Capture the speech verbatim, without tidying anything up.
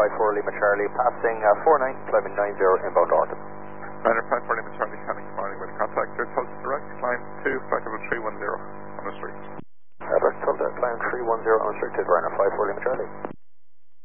five four Lima Charlie, passing uh, four nine, climbing nine zero, inbound Orton. Ryanair five four Lima Charlie, scanning, commanding with contact, clear Tulsa direct, climb two, flight level three one zero, on the street. Uh, direct Tulsa, climb three one zero, unrestricted, Ryanair five four Lima Charlie.